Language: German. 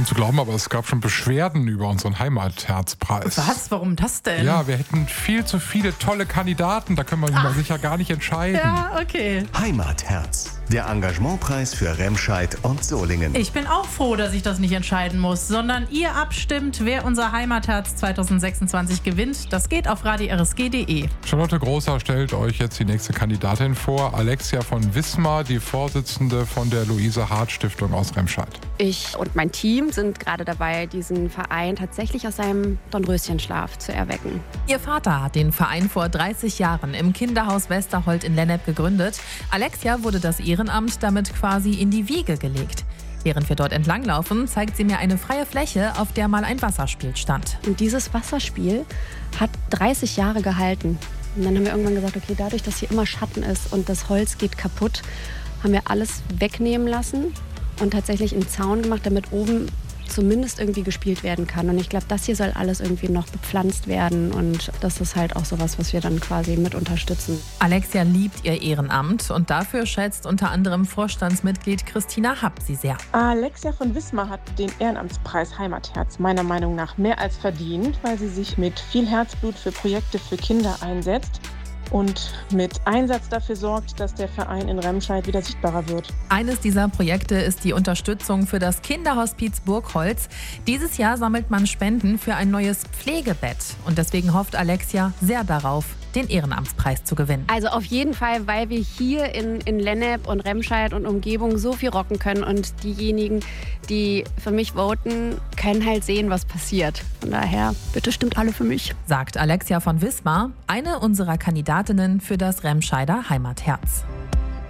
Kaum zu glauben, aber es gab schon Beschwerden über unseren Heimatherzpreis. Was? Warum das denn? Ja, wir hätten viel zu viele tolle Kandidaten, da können wir sich ja gar nicht entscheiden. Ja, okay. Heimatherz, der Engagementpreis für Remscheid und Solingen. Ich bin auch froh, dass ich das nicht entscheiden muss, sondern ihr abstimmt, wer unser Heimatherz 2026 gewinnt. Das geht auf radio-rsg.de. Charlotte Großer stellt euch jetzt die nächste Kandidatin vor. Alexia von Wismar, die Vorsitzende von der Luise-Hart-Stiftung aus Remscheid. Ich und mein Team sind gerade dabei, diesen Verein tatsächlich aus seinem Dornröschenschlaf zu erwecken. Ihr Vater hat den Verein vor 30 Jahren im Kinderhaus Westerholt in Lennep gegründet. Alexia wurde das Ehrenamt damit quasi in die Wiege gelegt. Während wir dort entlanglaufen, zeigt sie mir eine freie Fläche, auf der mal ein Wasserspiel stand. Und dieses Wasserspiel hat 30 Jahre gehalten. Und dann haben wir irgendwann gesagt, okay, dadurch, dass hier immer Schatten ist und das Holz geht kaputt, haben wir alles wegnehmen lassen und tatsächlich einen Zaun gemacht, damit oben zumindest irgendwie gespielt werden kann. Und ich glaube, das hier soll alles irgendwie noch bepflanzt werden und das ist halt auch sowas, was wir dann quasi mit unterstützen. Alexia liebt ihr Ehrenamt und dafür schätzt unter anderem Vorstandsmitglied Christina Happ sie sehr. Alexia von Wismar hat den Ehrenamtspreis Heimatherz meiner Meinung nach mehr als verdient, weil sie sich mit viel Herzblut für Projekte für Kinder einsetzt und mit Einsatz dafür sorgt, dass der Verein in Remscheid wieder sichtbarer wird. Eines dieser Projekte ist die Unterstützung für das Kinderhospiz Burgholz. Dieses Jahr sammelt man Spenden für ein neues Pflegebett. Und deswegen hofft Alexia sehr darauf, den Ehrenamtspreis zu gewinnen. Also auf jeden Fall, weil wir hier in Lennep und Remscheid und Umgebung so viel rocken können und diejenigen, die für mich voten, können halt sehen, was passiert. Von daher, bitte stimmt alle für mich. Sagt Alexia von Wismar, eine unserer Kandidatinnen für das Remscheider Heimatherz.